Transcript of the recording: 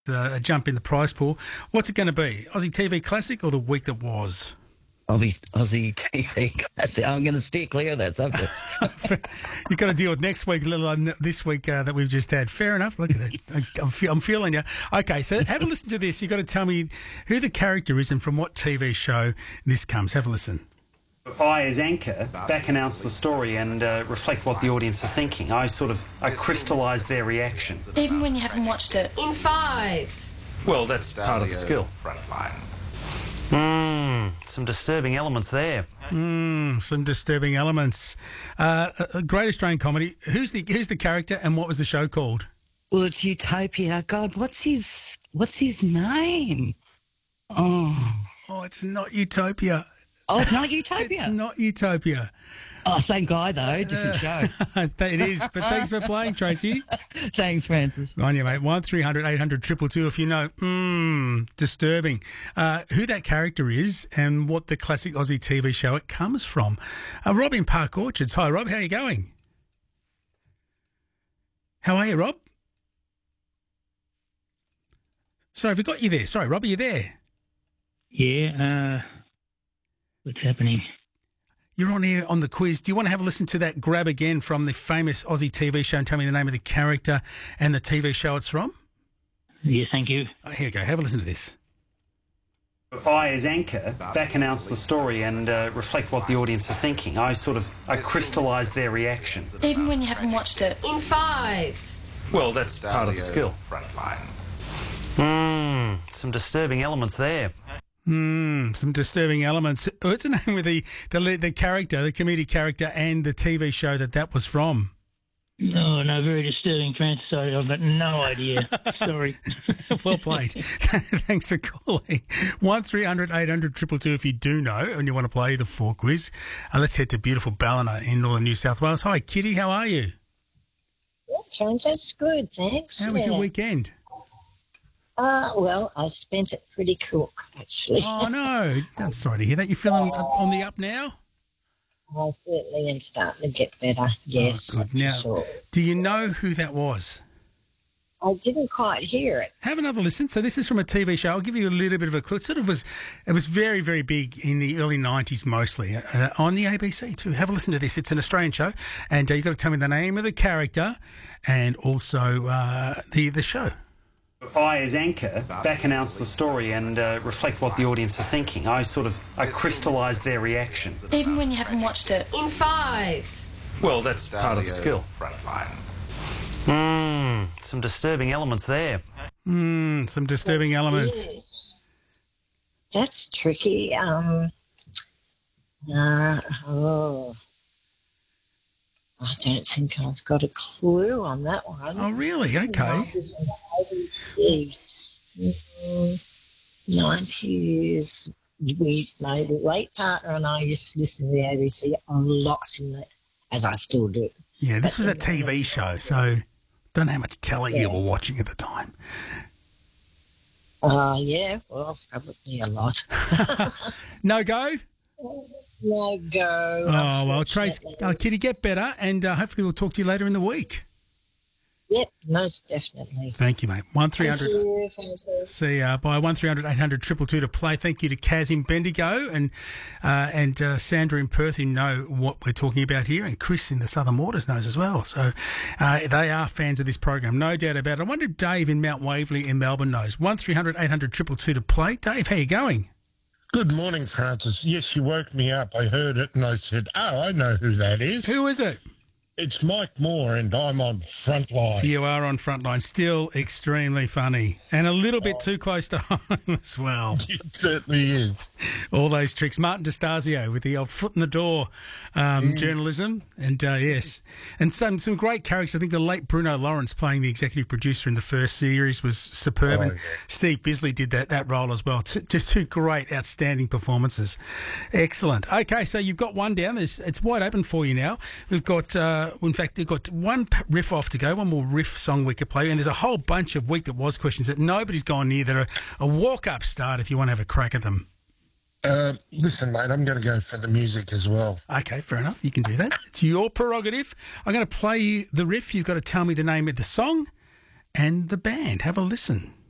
A jump in the prize pool. What's it going to be? Aussie TV Classic or the week that was? Aussie TV Classic. I'm going to steer clear of that subject. You've got to deal with next week, let alone this week that we've just had. Fair enough. Look at it. I'm feeling you. Okay, so have a listen to this. You've got to tell me who the character is and from what TV show this comes. Have a listen. I, as anchor, back announce the story and reflect what the audience are thinking. I crystallise their reaction. Even when you haven't watched it. In 5. Well, that's part of the skill. Some disturbing elements there. Some disturbing elements. A great Australian comedy. Who's the character and what was the show called? Well, it's Utopia. God, what's his name? Oh, it's not Utopia. Oh, it's not Utopia? It's not Utopia. Oh, same guy, though. Different show. It is. But thanks for playing, Tracy. Thanks, Francis. On you, mate. 1300 800 222 if you know. Disturbing. Who that character is and what the classic Aussie TV show it comes from. Rob in Park Orchards. Hi, Rob. How are you going? How are you, Rob? Sorry, have we got you there? Sorry, Rob, are you there? Yeah, what's happening? You're on here on the quiz. Do you want to have a listen to that grab again from the famous Aussie TV show and tell me the name of the character and the TV show it's from? Yes, thank you. Oh, here we go. Have a listen to this. I, as anchor, back announce the story and reflect what the audience are thinking. I crystallise their reaction. Even when you haven't watched it. In 5. Well, that's part of the skill. Some disturbing elements there. Some disturbing elements. What's the name of the character, the comedic character, and the TV show that was from? No, very disturbing, Francis. Sorry, I've got no idea. Sorry. Well played. Thanks for calling. 1300 800 222 if you do know and you want to play the 4 quiz. Let's head to beautiful Ballina in northern New South Wales. Hi, Kitty. How are you? Yeah, Francis. Good, thanks. How was your weekend? Well, I spent it pretty cool, actually. Oh, no. I'm sorry to hear that. You feeling on the up now? I certainly am starting to get better, yes. Oh, good. Now, sure. Do you know who that was? I didn't quite hear it. Have another listen. So this is from a TV show. I'll give you a little bit of a clue. It was very, very big in the early 90s mostly, on the ABC too. Have a listen to this. It's an Australian show, and you've got to tell me the name of the character and also the show. I, as anchor, back announce the story and reflect what the audience are thinking. I crystallise their reaction. Even when you haven't watched it. In 5. Well, that's part of the skill. Some disturbing elements there. Some disturbing elements. Yes. That's tricky. I don't think I've got a clue on that one. Oh, really? Okay. 90s. My late partner and I used to listen to the ABC a lot, as I still do. Yeah, this was a TV show, so don't know how much telly you were watching at the time. Yeah, well, probably a lot. No go? No go. Oh, well, Trace, Kitty, get better, and hopefully we'll talk to you later in the week. Yep, most definitely. Thank you, mate. 1300. See ya. By 1300 800 222 to play. Thank you to Kaz in Bendigo and Sandra in Perth who know what we're talking about here, and Chris in the Southern Waters knows as well. So they are fans of this program, no doubt about it. I wonder if Dave in Mount Waverley in Melbourne knows. 1300 800 222 to play. Dave, how you going? Good morning, Francis. Yes, you woke me up. I heard it and I said, oh, I know who that is. Who is it? It's Mike Moore and I'm on Frontline. You are on Frontline. Still extremely funny. And a little bit too close to home as well. It certainly is. All those tricks. Martin DeStasio with the old foot in the door journalism. And, yes. And some great characters. I think the late Bruno Lawrence playing the executive producer in the first series was superb. Oh, and yeah. Steve Bisley did that role as well. Just two great, outstanding performances. Excellent. Okay, so you've got one down. It's wide open for you now. We've got... in fact, we've got one riff off to go, one more riff song we could play, and there's a whole bunch of Week That Was questions that nobody's gone near that are a walk-up start if you want to have a crack at them. Listen, mate, I'm going to go for the music as well. Okay, fair enough. You can do that. It's your prerogative. I'm going to play you the riff. You've got to tell me the name of the song and the band. Have a listen.